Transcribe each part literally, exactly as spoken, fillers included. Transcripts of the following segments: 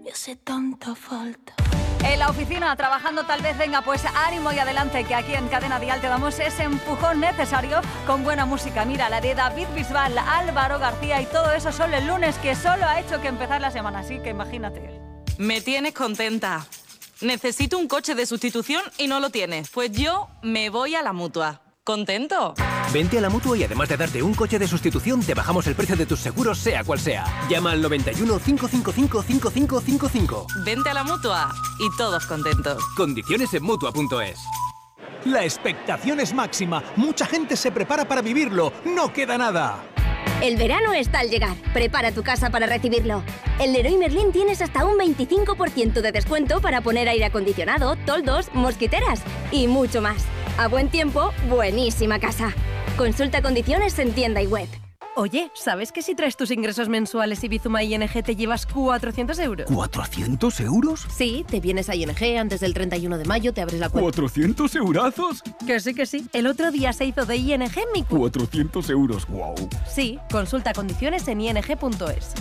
me hace tanta falta. En la oficina, trabajando tal vez, venga, pues ánimo y adelante, que aquí en Cadena Dial te damos ese empujón necesario con buena música. Mira, la de David Bisbal, Álvaro García y todo eso solo el lunes, que solo ha hecho que empezar la semana, así que imagínate. Me tienes contenta. Necesito un coche de sustitución y no lo tienes. Pues yo me voy a la Mutua. ¿Contento? Vente a la Mutua y además de darte un coche de sustitución, te bajamos el precio de tus seguros, sea cual sea. Llama al noventa y uno, cinco cinco cinco, cinco cinco cinco cinco. Vente a la Mutua y todos contentos. Condiciones en Mutua punto es. La expectación es máxima. Mucha gente se prepara para vivirlo. No queda nada. El verano está al llegar. Prepara tu casa para recibirlo. En Leroy Merlin tienes hasta un veinticinco por ciento de descuento para poner aire acondicionado, toldos, mosquiteras y mucho más. A buen tiempo, buenísima casa. Consulta condiciones en tienda y web. Oye, ¿sabes que si traes tus ingresos mensuales y Bizuma I N G te llevas cuatrocientos euros? ¿cuatrocientos euros? Sí, te vienes a I N G antes del treinta y uno de mayo, te abres la cuenta. ¿cuatrocientos eurazos? Que sí, que sí. El otro día se hizo de I N G mi cuenta. cuatrocientos euros, wow. Sí, consulta condiciones en I N G punto es.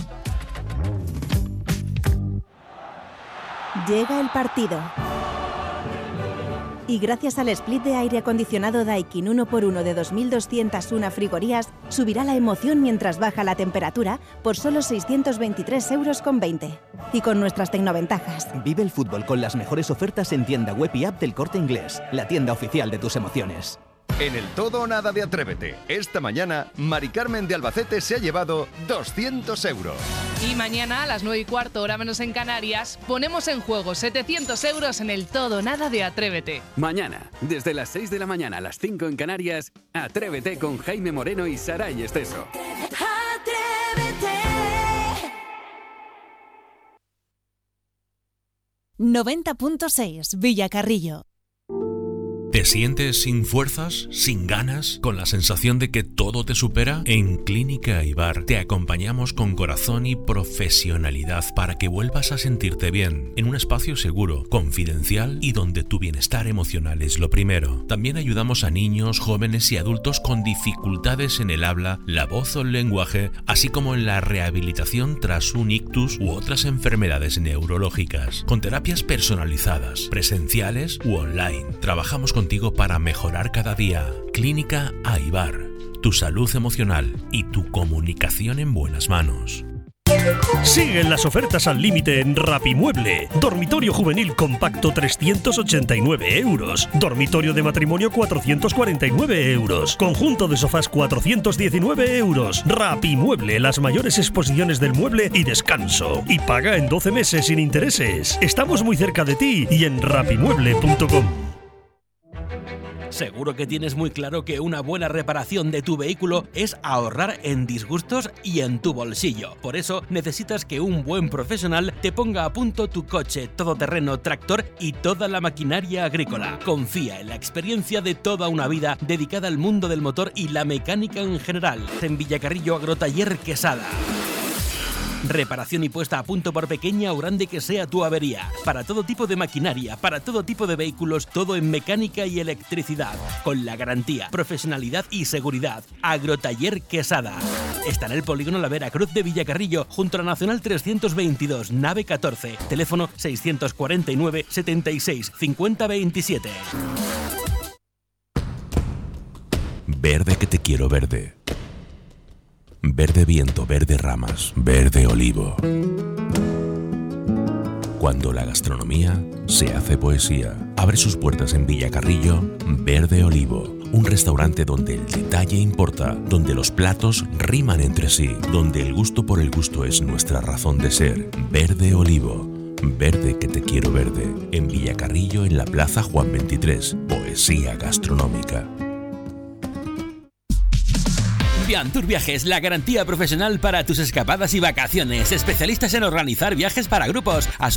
Llega el partido. Y gracias al split de aire acondicionado Daikin uno por uno de dos mil doscientas uno frigorías, subirá la emoción mientras baja la temperatura por solo seiscientos veintitrés euros con veinte. Y con nuestras tecnoventajas. Vive el fútbol con las mejores ofertas en tienda web y app del Corte Inglés, la tienda oficial de tus emociones. En el Todo o Nada de Atrévete, esta mañana, Mari Carmen de Albacete se ha llevado doscientos euros. Y mañana, a las nueve y cuarto, hora menos en Canarias, ponemos en juego setecientos euros en el Todo o Nada de Atrévete. Mañana, desde las seis de la mañana a las cinco en Canarias, Atrévete con Jaime Moreno y Saray Esteso. Atrévete. noventa punto seis Villacarrillo. ¿Te sientes sin fuerzas, sin ganas, con la sensación de que todo te supera? En Clínica Aibar te acompañamos con corazón y profesionalidad para que vuelvas a sentirte bien, en un espacio seguro, confidencial y donde tu bienestar emocional es lo primero. También ayudamos a niños, jóvenes y adultos con dificultades en el habla, la voz o el lenguaje, así como en la rehabilitación tras un ictus u otras enfermedades neurológicas, con terapias personalizadas, presenciales u online. Trabajamos con contigo para mejorar cada día. Clínica Aibar, tu salud emocional y tu comunicación en buenas manos. Siguen las ofertas al límite en Rapimueble. Dormitorio juvenil compacto trescientos ochenta y nueve euros. Dormitorio de matrimonio cuatrocientos cuarenta y nueve euros. Conjunto de sofás cuatrocientos diecinueve euros. Rapimueble, las mayores exposiciones del mueble y descanso. Y paga en doce meses sin intereses. Estamos muy cerca de ti y en rapimueble punto com. Seguro que tienes muy claro que una buena reparación de tu vehículo es ahorrar en disgustos y en tu bolsillo. Por eso necesitas que un buen profesional te ponga a punto tu coche, todoterreno, tractor y toda la maquinaria agrícola. Confía en la experiencia de toda una vida dedicada al mundo del motor y la mecánica en general. En Villacarrillo Agrotaller Quesada. Reparación y puesta a punto por pequeña o grande que sea tu avería. Para todo tipo de maquinaria, para todo tipo de vehículos, todo en mecánica y electricidad. Con la garantía, profesionalidad y seguridad. Agrotaller Quesada. Está en el Polígono La Veracruz de Villacarrillo, junto a la Nacional trescientos veintidós, nave catorce. Teléfono seiscientos cuarenta y nueve, setenta y seis, cincuenta veintisiete. Verde que te quiero verde. Verde viento, verde ramas, verde olivo. Cuando la gastronomía se hace poesía, abre sus puertas en Villacarrillo, Verde Olivo. Un restaurante donde el detalle importa, donde los platos riman entre sí, donde el gusto por el gusto es nuestra razón de ser. Verde Olivo. Verde que te quiero verde. En Villacarrillo, en la Plaza Juan veintitrés. Poesía gastronómica. Fiantur Viajes, la garantía profesional para tus escapadas y vacaciones. Especialistas en organizar viajes para grupos, asociaciones